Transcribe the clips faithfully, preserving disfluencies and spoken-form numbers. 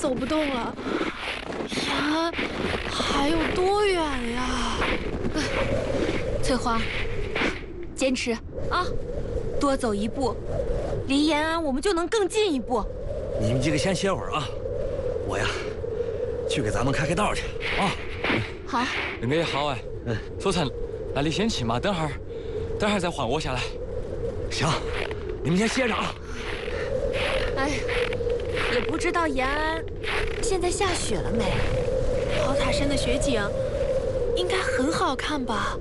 走不动了。呀，还有多远呀？ 翠花，坚持啊，多走一步，离延安我们就能更近一步。 你们几个先歇会儿啊，我呀，去给咱们开开道去啊。 好， 那个也好哎。嗯，所成，那你先去嘛，等会儿，等会儿再换我下来。 行，你们先歇着啊。 哎，也不知道延安现在下雪了没？ 宝塔山的雪景应该很好看吧？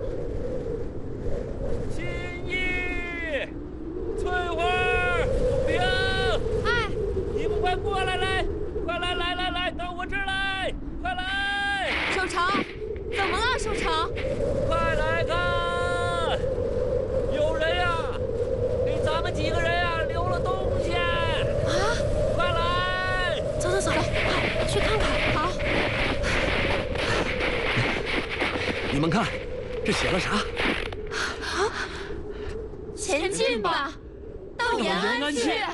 心意，翠花，冰， 哎， 你们快过来来，快来来来来，到我这儿来，快来！ 守城，怎么了，守城？ 快来看，有人呀，给咱们几个人呀留了东西啊！快来！ 走走走，快去看看。好。 你们看，这写了啥？ 啊！ 前进吧，到延安去。哎呀，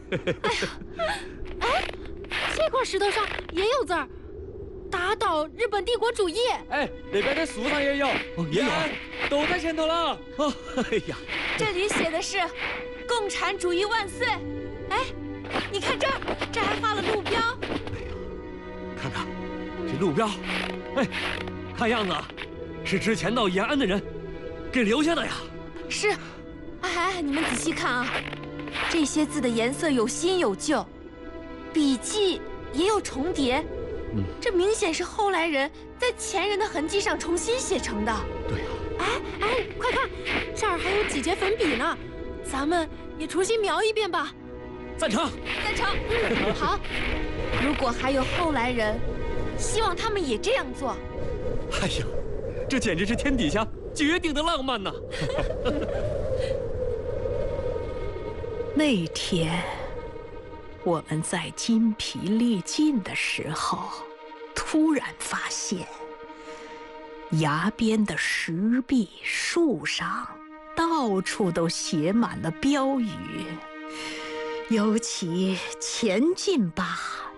哎，这块石头上也有字儿，打倒日本帝国主义。 哎，那边的树上也有， 也有， 都在前头了。 哦，哎呀， 这里写的是“共产主义万岁”。哎，你看这儿，这还画了路标。 哎呀，看看这路标，哎，看样子是之前到延安的人给留下的呀。 是，哎哎，你们仔细看啊，这些字的颜色有新有旧，笔迹也有重叠。嗯，这明显是后来人在前人的痕迹上重新写成的。 对呀。 哎哎，快看，这儿还有几节粉笔呢，咱们也重新描一遍吧。 赞成， 赞成。嗯，好。如果还有后来人，希望他们也这样做。 哎呀，这简直是天底下绝顶的浪漫呐！ 那天我们在筋疲力尽的时候，突然发现崖边的石壁、树上到处都写满了标语，尤其前进吧，